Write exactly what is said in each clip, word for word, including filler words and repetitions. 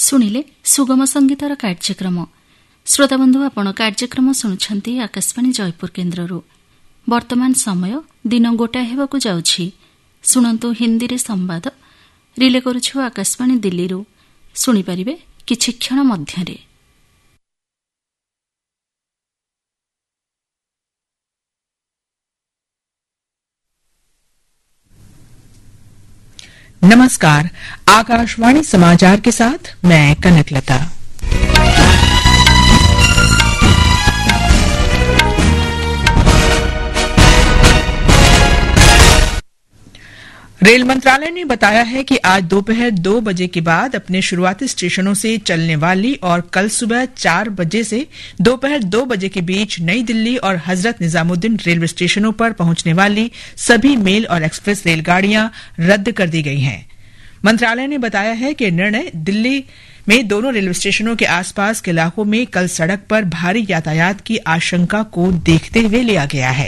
ଶୁଣିଲେ ସୁଗମ ସଙ୍ଗୀତର କାର୍ଯ୍ୟକ୍ରମ। ଶ୍ରୋତାବନ୍ଧୁ, ଆପଣ କାର୍ଯ୍ୟକ୍ରମ ଶୁଣୁଛନ୍ତି ଆକାଶବାଣୀ ଜୟପୁର କେନ୍ଦ୍ରରୁ। ବର୍ତ୍ତମାନ ସମୟ ଦିନ ଗୋଟାଏ ହେବାକୁ ଯାଉଛି। ଶୁଣନ୍ତୁ ହିନ୍ଦୀରେ ସମ୍ବାଦ। ରିଲେ କରୁଛୁ ଆକାଶବାଣୀ ଦିଲ୍ଲୀରୁ। ଶୁଣିପାରିବେ କିଛି କ୍ଷଣ ମଧ୍ୟରେ। नमस्कार, आकाशवाणी समाचार के साथ मैं कनकलता। रेल मंत्रालय ने बताया है कि आज दोपहर दो बजे के बाद अपने शुरुआती स्टेशनों से चलने वाली और कल सुबह चार बजे से दोपहर दो बजे के बीच नई दिल्ली और हजरत निजामुद्दीन रेलवे स्टेशनों पर पहुंचने वाली सभी मेल और एक्सप्रेस रेलगाड़ियां रद्द कर दी गई हैं। मंत्रालय ने बताया है कि निर्णय दिल्ली में दोनों रेलवे स्टेशनों के आसपास के इलाकों में कल सड़क पर भारी यातायात की आशंका को देखते हुए लिया गया है।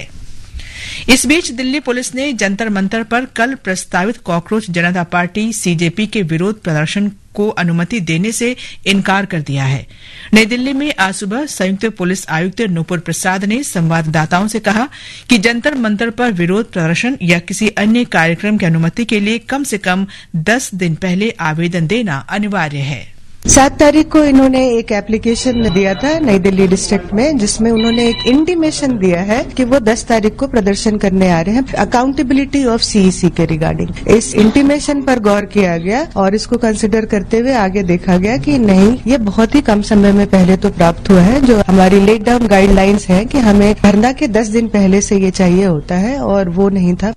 इस बीच दिल्ली पुलिस ने जंतर मंतर पर कल प्रस्तावित कॉकरोच जनता पार्टी सीजेपी के विरोध प्रदर्शन को अनुमति देने से इनकार कर दिया है। नई दिल्ली में आज सुबह संयुक्त पुलिस आयुक्त नूपुर प्रसाद ने संवाददाताओं से कहा कि जंतर मंतर पर विरोध प्रदर्शन या किसी अन्य कार्यक्रम की अनुमति के लिए कम से कम दस दिन पहले आवेदन देना अनिवार्य है। सात तारीख को इन्होंने एक एप्लीकेशन दिया था नई दिल्ली डिस्ट्रिक्ट में, जिसमें उन्होंने एक इंटीमेशन दिया है कि वो दस तारीख को प्रदर्शन करने आ रहे हैं अकाउंटेबिलिटी ऑफ सीईसी के रिगार्डिंग। इस इंटीमेशन पर गौर किया गया और इसको कंसिडर करते हुए आगे देखा गया कि नहीं, ये बहुत ही कम समय में पहले तो प्राप्त हुआ है। जो हमारी लेट डाउन गाइडलाइंस है कि हमें धरना के दस दिन पहले से ये चाहिए होता है, और वो नहीं था।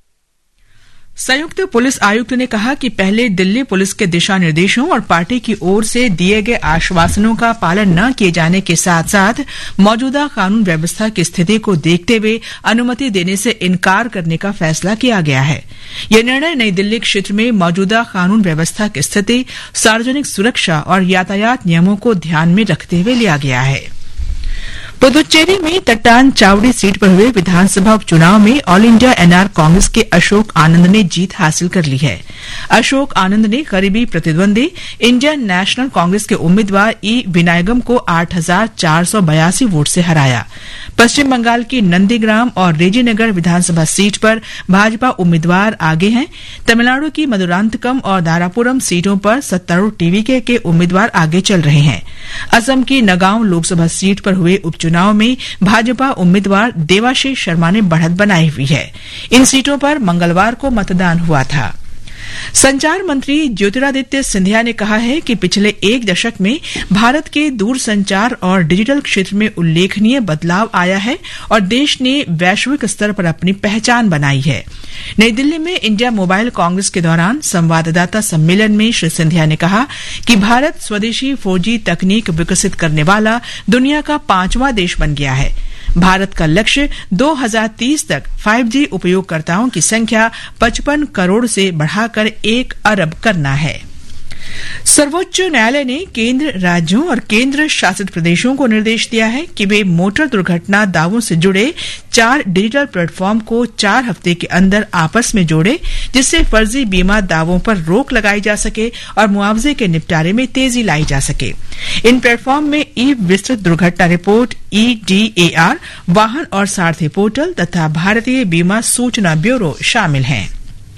संयुक्त पुलिस आयुक्त ने कहा कि पहले दिल्ली पुलिस के दिशा निर्देशों और पार्टी की ओर से दिए गए आश्वासनों का पालन न किए जाने के साथ साथ मौजूदा कानून व्यवस्था की स्थिति को देखते हुए अनुमति देने से इनकार करने का फैसला किया गया है। यह निर्णय नई दिल्ली क्षेत्र में मौजूदा कानून व्यवस्था की स्थिति, सार्वजनिक सुरक्षा और यातायात नियमों को ध्यान में रखते हुए लिया गया है। पुदुचेरी में तट्टान चावड़ी सीट पर हुए विधानसभा उपचुनाव में ऑल इंडिया एनआर कांग्रेस के अशोक आनंद ने जीत हासिल कर ली है। अशोक आनंद ने करीबी प्रतिद्वंदी इंडियन नेशनल कांग्रेस के उम्मीदवार ई विनायगम को आठ हजार चार सौ बयासी वोट से हराया। पश्चिम बंगाल की नंदीग्राम और रेजीनगर विधानसभा सीट पर भाजपा उम्मीदवार आगे हैं। तमिलनाडु की मदुरांतकम और दारापुरम सीटों पर सत्तारूढ़ टीवीके के उम्मीदवार आगे चल रहे हैं। असम की नगांव लोकसभा सीट पर हुए उपचुनाव में भाजपा उम्मीदवार देवाशीष शर्मा ने बढ़त बनाई हुई है। इन सीटों पर मंगलवार को मतदान हुआ था। संचार मंत्री ज्योतिरादित्य सिंधिया ने कहा है कि पिछले एक दशक में भारत के दूरसंचार और डिजिटल क्षेत्र में उल्लेखनीय बदलाव आया है और देश ने वैश्विक स्तर पर अपनी पहचान बनाई है। नई दिल्ली में इंडिया मोबाइल कांग्रेस के दौरान संवाददाता सम्मेलन में श्री सिंधिया ने कहा कि भारत स्वदेशी फोर जी तकनीक विकसित करने वाला दुनिया का पांचवां देश बन गया है। भारत का लक्ष्य दो हज़ार तीस तक फाइव जी उपयोगकर्ताओं की संख्या पचपन करोड़ से बढ़ाकर एक अरब करना है। सर्वोच्च न्यायालय ने केंद्र, राज्यों और केंद्र शासित प्रदेशों को निर्देश दिया है कि वे मोटर दुर्घटना दावों से जुड़े चार डिजिटल प्लेटफॉर्म को चार हफ्ते के अंदर आपस में जोड़े, जिससे फर्जी बीमा दावों पर रोक लगाई जा सके और मुआवजे के निपटारे में तेजी लाई जा सके। इन प्लेटफॉर्म में ई विस्तृत दुर्घटना report, E D A R, वाहन और सारथी पोर्टल तथा भारतीय बीमा सूचना ब्यूरो शामिल हैं।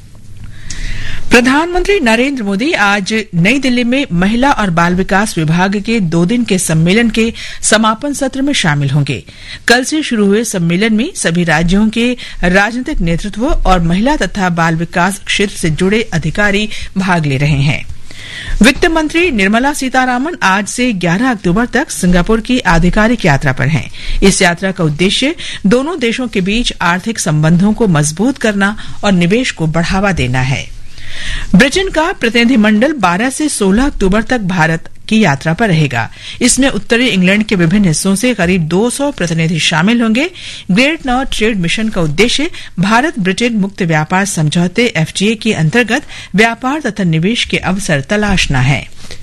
प्रधानमंत्री नरेंद्र मोदी आज नई दिल्ली में महिला और बाल विकास विभाग के दो दिन के सम्मेलन के समापन सत्र में शामिल होंगे। कल से शुरू हुए सम्मेलन में सभी राज्यों के राजनीतिक नेतृत्व और महिला तथा बाल विकास क्षेत्र से जुड़े अधिकारी भाग ले रहे हैं। वित्त मंत्री निर्मला सीतारामन आज से ग्यारह अक्टूबर तक सिंगापुर की आधिकारिक यात्रा पर हैं। इस यात्रा का उद्देश्य दोनों देशों के बीच आर्थिक संबंधों को मजबूत करना और निवेश को बढ़ावा देना है। ब्रिटेन का प्रतिनिधिमंडल बारह से सोलह अक्टूबर तक भारत की यात्रा पर रहेगा। इसमें उत्तरी इंग्लैंड के विभिन्न हिस्सों से करीब दो सौ प्रतिनिधि शामिल होंगे। ग्रेट नॉर्थ ट्रेड मिशन का उद्देश्य भारत ब्रिटेन मुक्त व्यापार समझौते एफ टी ए के अंतर्गत व्यापार तथा निवेश के अवसर तलाशना है।